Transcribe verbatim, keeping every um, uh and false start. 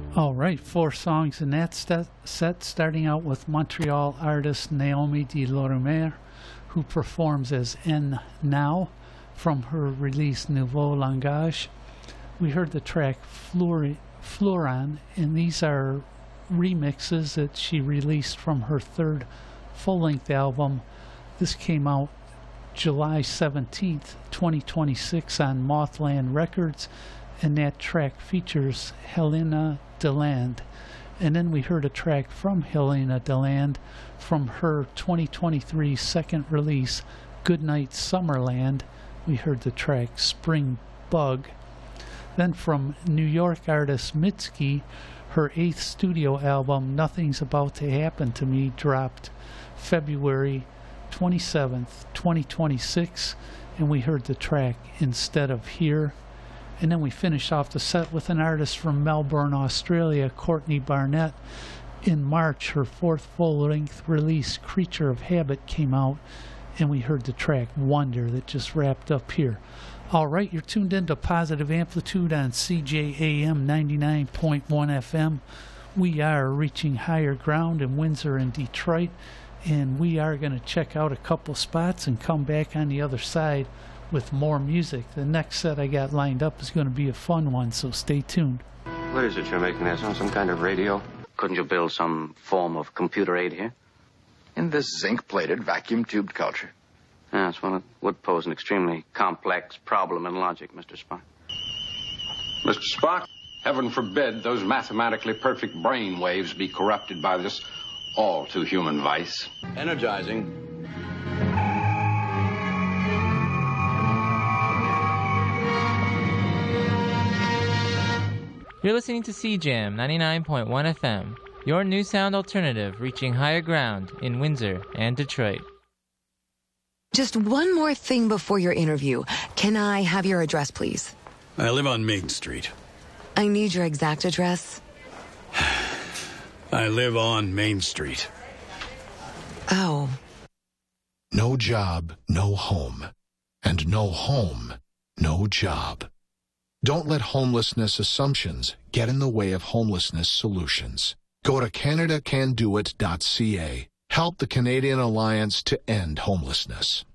All right, four songs in that st- set, starting out with Montreal artist Naomi de Lorimer, who performs as N Now from her release Nouveau Langage. We heard the track Fleur- Fleuron, and these are remixes that she released from her third full-length album. This came out July seventeenth, twenty twenty-six on Mothland Records, and that track features Helena Deland. And then we heard a track from Helena Deland from her twenty twenty-three second release, Goodnight Summerland. We heard the track Spring Bug. Then from New York artist Mitski, her eighth studio album, Nothing's About to Happen to Me, dropped February twenty-seventh, twenty twenty-six, and we heard the track Instead of Here. And then we finished off the set with an artist from Melbourne, Australia, Courtney Barnett. In March, her fourth full-length release, Creature of Habit, came out, and we heard the track Wonder that just wrapped up here. All right, you're tuned into Positive Amplitude on C J A M ninety-nine point one F M. We are reaching higher ground in Windsor and Detroit, and we are going to check out a couple spots and come back on the other side with more music. The next set I got lined up is going to be a fun one, so stay tuned. What is it you're making there? Some, some kind of radio? Couldn't you build some form of computer aid here? In this zinc-plated, vacuum-tubed culture. Yes, well, it would pose an extremely complex problem in logic, Mister Spock. Mister Spock, heaven forbid those mathematically perfect brain waves be corrupted by this all-too-human vice. Energizing. You're listening to C J A M ninety-nine point one F M, your new sound alternative reaching higher ground in Windsor and Detroit. Just one more thing before your interview. Can I have your address, please? I live on Main Street. I need your exact address. I live on Main Street. Oh. No job, no home. And no home, no job. Don't let homelessness assumptions get in the way of homelessness solutions. Go to Canada Can Do It dot C A. Help the Canadian Alliance to End Homelessness.